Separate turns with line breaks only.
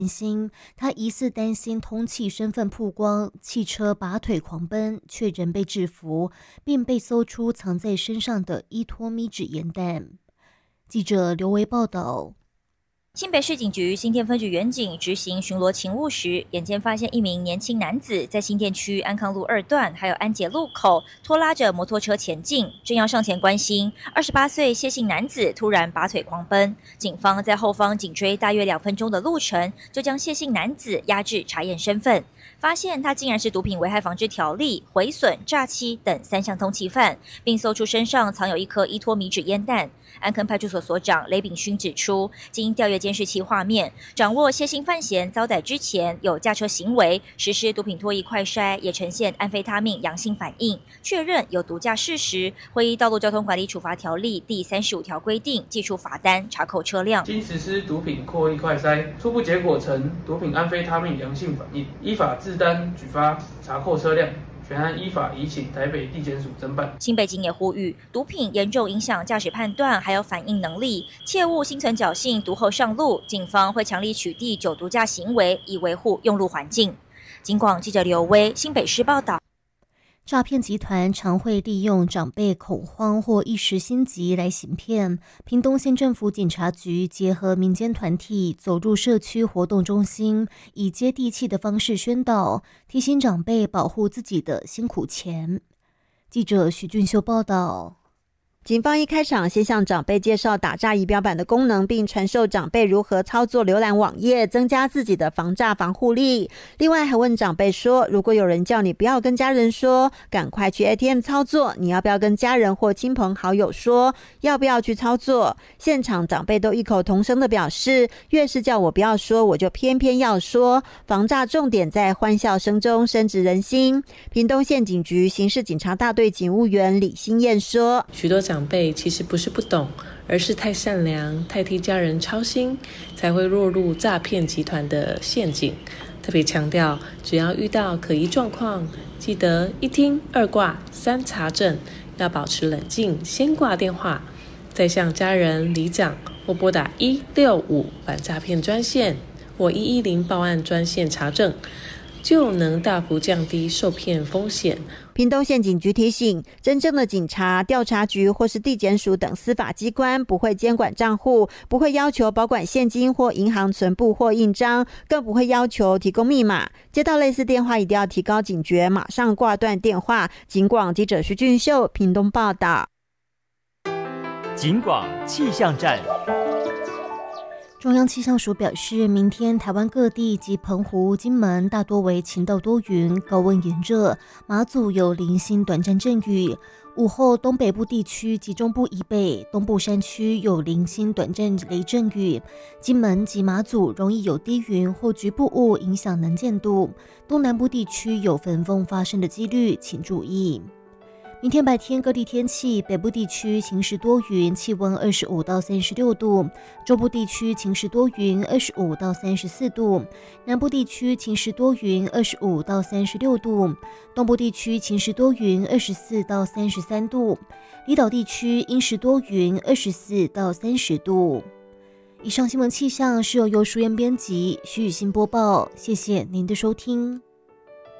他疑似担心通缉身份曝光，汽车拔腿狂奔，却仍被制服，并被搜出藏在身上的依托咪纸烟弹。记者刘维报道。
新北市警局新店分局员警执行巡逻勤务时，眼尖发现一名年轻男子在新店区安康路2段还有安捷路口拖拉着摩托车前进，正要上前关心，28岁谢姓男子突然拔腿狂奔，警方在后方紧追大约2分钟的路程，就将谢姓男子押至查验身份，发现他竟然是毒品危害防治条例、毁损、诈欺等3项通缉犯，并搜出身上藏有1颗依托米纸烟弹。安坑派出所所长雷炳勋指出，经调阅监视器画面，掌握谢姓犯嫌遭逮之前有驾车行为，实施毒品脱衣快筛，也呈现安非他命阳性反应，确认有毒驾事实，会依道路交通管理处罚条例第35条规定，记出罚单，查扣车辆。
经实施毒品脱衣快筛，初步结果呈毒品安非他命阳性反应，依法制单举发，查扣车辆。全案依法移请台北地检署侦办。
新北警也呼吁，毒品严重影响驾驶判断还有反应能力，切勿心存侥幸毒后上路。警方会强力取缔酒毒驾行为，以维护用路环境。警广记者刘威新北市报道。
诈骗集团常会利用长辈恐慌或一时心急来行骗。屏东县政府警察局结合民间团体，走入社区活动中心，以接地气的方式宣导，提醒长辈保护自己的辛苦钱。记者许俊秀报道。
警方一开场先向长辈介绍打诈仪表板的功能，并传授长辈如何操作浏览网页，增加自己的防诈防护力。另外还问长辈说，如果有人叫你不要跟家人说，赶快去 ATM 操作，你要不要跟家人或亲朋好友说，要不要去操作？现场长辈都异口同声的表示，越是叫我不要说，我就偏偏要说。防诈重点在欢笑声中深植人心。屏东县警局刑事警察大队警务员李新燕说，
许多长辈其实不是不懂，而是太善良，太替家人操心，才会落入诈骗集团的陷阱。特别强调，只要遇到可疑状况，记得1听2挂3查证，要保持冷静，先挂电话，再向家人、里长或拨打165反诈骗专线或110报案专线查证，就能大幅降低受骗风险。
屏东县警局提醒，真正的警察、调查局或是地检署等司法机关不会监管账户，不会要求保管现金或银行存簿或印章，更不会要求提供密码。接到类似电话一定要提高警觉，马上挂断电话。警广记者徐俊秀屏东报道。
警广气象站。
中央气象署表示，明天台湾各地及澎湖、金门大多为晴到多云，高温炎热，马祖有零星短暂阵雨。午后东北部地区及中部以北、东部山区有零星短暂雷阵雨，金门及马祖容易有低云或局部雾影响能见度，东南部地区有焚风发生的几率，请注意。明天白天各地天气，北部地区晴时多云，气温25到36度；中部地区晴时多云，25到34度；南部地区晴时多云，25到36度；东部地区晴时多云，24到33度；离岛地区阴时多云，24到30度。以上新闻气象是由淑妍编辑，徐雨欣播报，谢谢您的收听。